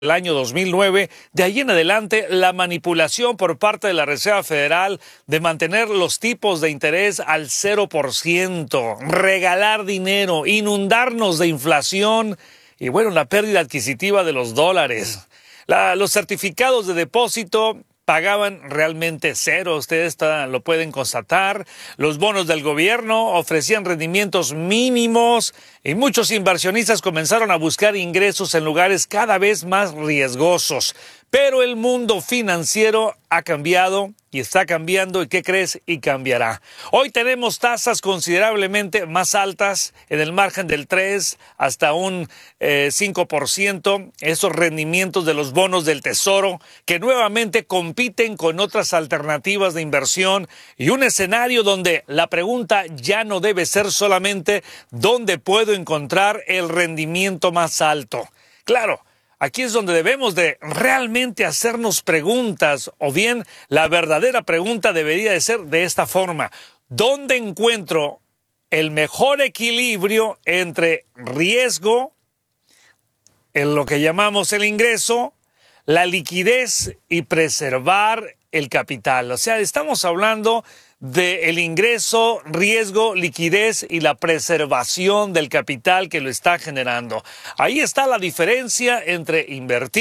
el año 2009, de ahí en adelante la manipulación por parte de la Reserva Federal de mantener los tipos de interés al 0%, regalar dinero, inundarnos de inflación y bueno, la pérdida adquisitiva de los dólares. Los certificados de depósito pagaban realmente cero, ustedes lo pueden constatar. Los bonos del gobierno ofrecían rendimientos mínimos y muchos inversionistas comenzaron a buscar ingresos en lugares cada vez más riesgosos. Pero el mundo financiero ha cambiado y está cambiando, ¿y qué crees? Y cambiará. Hoy tenemos tasas considerablemente más altas, en el margen del 3 hasta un 5%, esos rendimientos de los bonos del Tesoro que nuevamente compiten con otras alternativas de inversión y un escenario donde la pregunta ya no debe ser solamente ¿dónde puedo encontrar el rendimiento más alto? Claro. Aquí es donde debemos de realmente hacernos preguntas, o bien la verdadera pregunta debería de ser de esta forma: ¿dónde encuentro el mejor equilibrio entre riesgo, en lo que llamamos el ingreso, la liquidez y preservar el capital? O sea, estamos hablando del ingreso, riesgo, liquidez y la preservación del capital que lo está generando. Ahí está la diferencia entre invertir